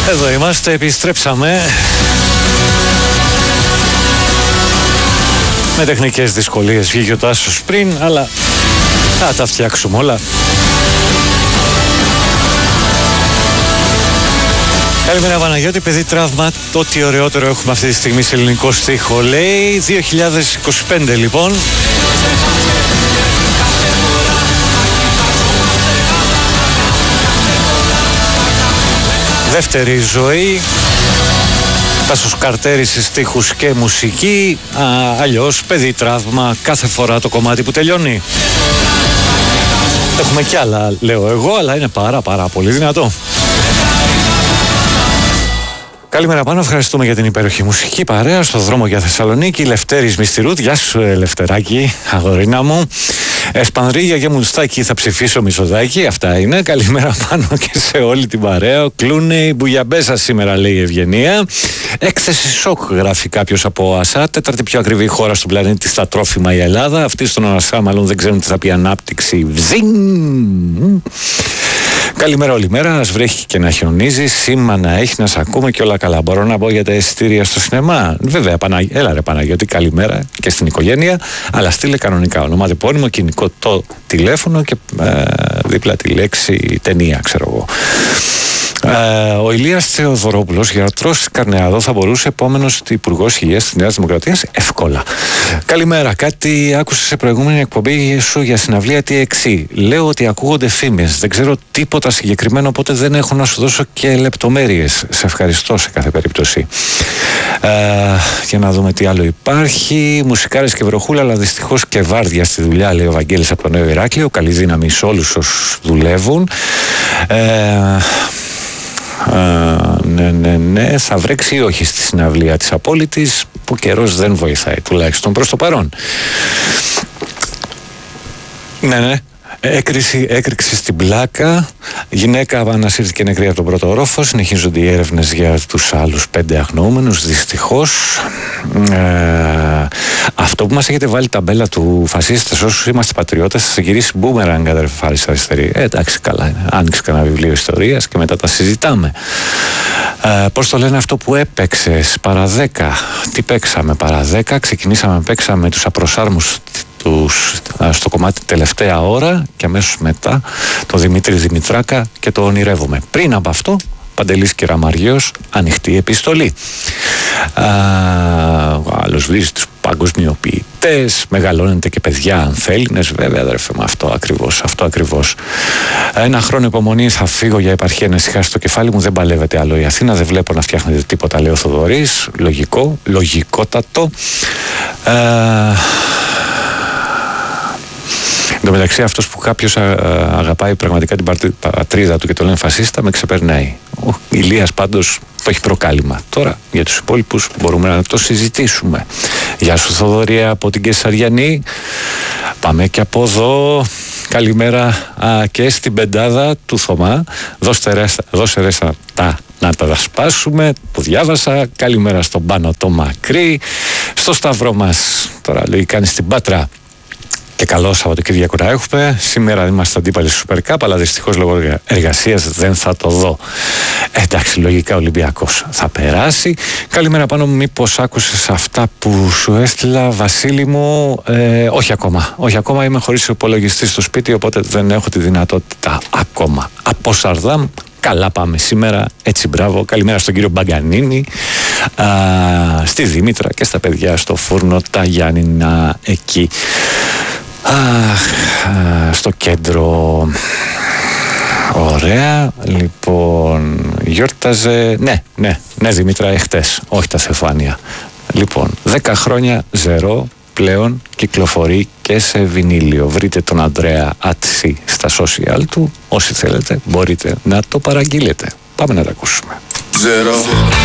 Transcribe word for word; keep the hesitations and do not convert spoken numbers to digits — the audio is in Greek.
Εδώ είμαστε, επιστρέψαμε. Με τεχνικές δυσκολίες βγήκε ο Τάσος πριν, αλλά θα τα φτιάξουμε όλα. Καλημέρα Παναγιώτη, παιδί τραύμα, ό,τι ωραιότερο έχουμε αυτή τη στιγμή σε ελληνικό στίχο, λέει. δύο χιλιάδες είκοσι πέντε λοιπόν. Δεύτερη ζωή. Τάσος Καρτέρης σε στίχους και μουσική. Α, αλλιώς παιδί τραύμα κάθε φορά το κομμάτι που τελειώνει. Έχουμε κι άλλα λέω εγώ, αλλά είναι πάρα πάρα πολύ δυνατό. Καλημέρα πάνω, ευχαριστούμε για την υπέροχη μουσική παρέα στο δρόμο για Θεσσαλονίκη. Λευτέρης Μυστηρούτ, γεια σου Λευτεράκη, αγορίνα μου. Εσπανδρίγια και Μουλστάκι, θα ψηφίσω Μισοδάκι, αυτά είναι. Καλημέρα πάνω και σε όλη την παρέα. Κλούνε η μπουγιαμπέσα σήμερα, λέει η Ευγενία. Έκθεση σοκ, γράφει κάποιος από ΟΑΣΑ. Τέταρτη πιο ακριβή χώρα στον πλανήτη στα τρόφιμα η Ελλάδα. Αυτοί στον ΟΑΣΑ μάλλον δεν ξέρουν τι θα πει ανάπτυξη. Βζινγκ. Καλημέρα όλη μέρα, ας βρέχει και να χιονίζει, σήμα να έχει, να σ' ακούμε και όλα καλά. Μπορώ να πω για τα εισιτήρια στο σινεμά. Βέβαια, Παναγ... έλα ρε Παναγιώτη, καλημέρα και στην οικογένεια, αλλά στείλε κανονικά ονοματεπώνυμο, κινητικό το τηλέφωνο και ε, δίπλα τη λέξη ταινία, ξέρω εγώ. Ε, ο Ηλίας Θεοδωρόπουλος, γιατρός Καρνεάδο, θα μπορούσε επόμενος υπουργός υγείας της Νέας Δημοκρατίας εύκολα. Καλημέρα. Κάτι άκουσα σε προηγούμενη εκπομπή σου για συναυλία τι εξ ι. Λέω ότι ακούγονται φήμες. Δεν ξέρω τίποτα συγκεκριμένο, οπότε δεν έχω να σου δώσω και λεπτομέρειες. Σε ευχαριστώ σε κάθε περίπτωση. Ε, για να δούμε τι άλλο υπάρχει. Μουσικάρες και βροχούλα, αλλά δυστυχώς και βάρδια στη δουλειά, λέει ο Βαγγέλης από το Νέο Ηράκλειο. Καλή δύναμη σε όλους όσους δουλεύουν. Ε, Uh, ναι, ναι, ναι, θα βρέξει ή όχι στη συναυλία της Απόλυτης, που καιρός δεν βοηθάει, τουλάχιστον προς το παρόν. Ναι, ναι. Έκρηξη, έκρηξη στην πλάκα. Γυναίκα ανασύρθηκε νεκρή από τον πρώτο όροφο. Συνεχίζονται οι έρευνες για τους άλλους πέντε αγνοούμενους, δυστυχώς. Ε, αυτό που μας έχετε βάλει ταμπέλα του φασίστες, όσους είμαστε πατριώτες, θα γυρίσει μπούμεραγκ, αδερφέ Φάρης αριστερή. Ε, εντάξει, καλά είναι. Άνοιξε κανένα βιβλίο ιστορίας και μετά τα συζητάμε. Ε, πώς το λένε αυτό που έπαιξες, παραδέκα. Τι παίξαμε, παραδέκα. Ξεκινήσαμε, παίξαμε τους απροσάρμους στο κομμάτι τελευταία ώρα και αμέσως μετά το Δημήτρη Δημητράκα και το ονειρεύομαι. Πριν από αυτό, Παντελής Κεραμαριός, ανοιχτή επιστολή. Α, άλλος βρίζει τους παγκοσμιοποιητές, μεγαλώνεται και παιδιά αν θέλεις, βέβαια αδερφέ μου, αυτό ακριβώς, αυτό ακριβώς. Ένα χρόνο υπομονή, θα φύγω για επαρχία να ησυχάσει το κεφάλι μου, δεν παλεύεται άλλο η Αθήνα, δεν βλέπω να φτιάχνετε τίποτα, λέει ο Θοδωρής. Λογικό, λογικότατο. Α, εν τω μεταξύ, αυτός που κάποιος αγαπάει πραγματικά την πατρίδα του και το λένε φασίστα, με ξεπερνάει. Ο Ηλίας πάντως το έχει προκάλημα. Τώρα για τους υπόλοιπους μπορούμε να το συζητήσουμε. Γεια σου Θοδωρία από την Κεσαριανή. Πάμε και από εδώ. Καλημέρα α, και στην πεντάδα του Θωμά. Δώστε ρέστα, δώσε ρέστα τα να τα σπάσουμε, που διάβασα. Καλημέρα στον Πάνο το Μακρύ. Στο Σταυρό μας, τώρα λέει κάνει στην Πάτρα. Και καλό Σαββατοκύριακο να έχουμε. Σήμερα είμαστε αντίπαλοι στο Super Cup, αλλά δυστυχώς λόγω εργασίας δεν θα το δω. Εντάξει, λογικά ο Ολυμπιακός θα περάσει. Καλημέρα πάνω μου, μήπως άκουσες αυτά που σου έστειλα, Βασίλη μου? Ε, όχι ακόμα. Όχι ακόμα, είμαι χωρίς υπολογιστή στο σπίτι, οπότε δεν έχω τη δυνατότητα ακόμα. Από Σαρδάμ, καλά πάμε σήμερα, έτσι μπράβο. Καλημέρα στον κύριο Μπαγκανίνη, α, στη Δήμητρα και στα παιδιά στο φούρνο τα Γιάννηνα εκεί. Αχ, στο κέντρο. Ωραία. Λοιπόν, γιόρταζε. Ναι, ναι, ναι, Δημήτρα, εχθές. Όχι τα Θεφάνια. Λοιπόν, δέκα χρόνια ζερό πλέον κυκλοφορεί και σε βινίλιο. Βρείτε τον Ανδρέα Άτσι στα social του. Όσοι θέλετε, μπορείτε να το παραγγείλετε. Πάμε να τα ακούσουμε. Zero.